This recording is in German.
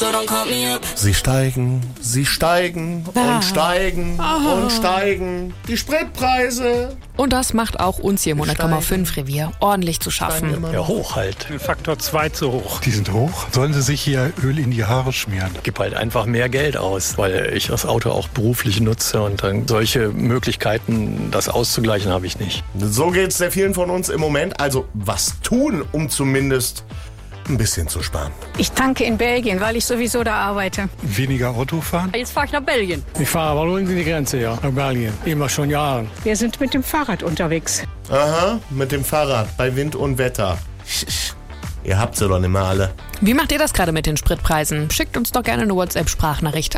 so don't call me up. Sie steigen und steigen und steigen. Die Spritpreise. Und das macht auch uns hier im 100,5 Revier ordentlich zu schaffen. Ja, hoch halt. Faktor 2 zu hoch. Die sind hoch. Sollen sie sich hier Öl in die Haare schmieren? Gib halt einfach mehr Geld aus, weil ich das Auto auch beruflich nutze und dann solche Möglichkeiten, das auszugleichen, habe ich nicht. So geht's sehr vielen von uns im Moment. Also was tun, um zumindest ein bisschen zu sparen. Ich tanke in Belgien, weil ich sowieso da arbeite. Weniger Auto fahren? Jetzt fahre ich nach Belgien. Ich fahre aber nur in die Grenze, ja, nach Belgien. Immer schon Jahre. Wir sind mit dem Fahrrad unterwegs. Aha, mit dem Fahrrad, bei Wind und Wetter. Ihr habt sie doch nicht mehr alle. Wie macht ihr das gerade mit den Spritpreisen? Schickt uns doch gerne eine WhatsApp-Sprachnachricht